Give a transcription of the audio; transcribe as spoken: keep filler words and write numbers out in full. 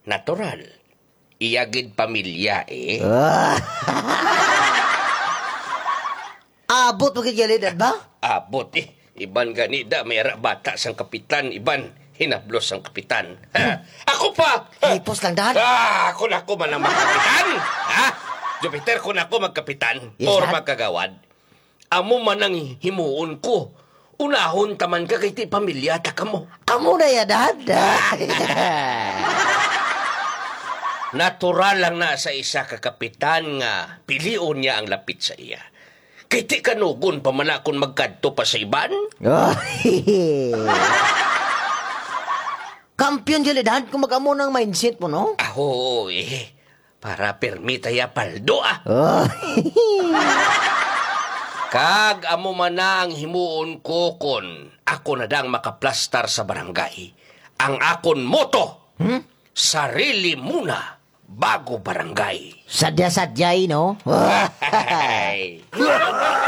Natural. Iyagid pamilya eh. Abot mo kaya ba? Abot eh. Iban ganida, mayara bata sang kapitan. Iban, hinablos ang kapitan. Ha? Ako pa! Hipos lang, dad. Ah, ako na ako man ang magkapitan. Ha? Jupiter, kung ako magkapitan Yes, or dad. magkagawad, amo man ang himuon ko. Unahon taman ka kay ti pamilya ta kamo. Amo na ya, dad. Natural lang na sa isa ka kapitan nga pilion niya ang lapit sa iya. Kay ti kanugon pa man akong magkadto pa sa iban. Kampiyon dyan, dad, kung mag-amo ng mindset mo, no? Aho, eh. Para permita ya paldo ah. Kag amo man na ang himuon ko kon ako na dang makaplastar sa barangay. Ang akon moto, Hmm? sarili muna bago barangay. Sadya-sadyay, no? Ay.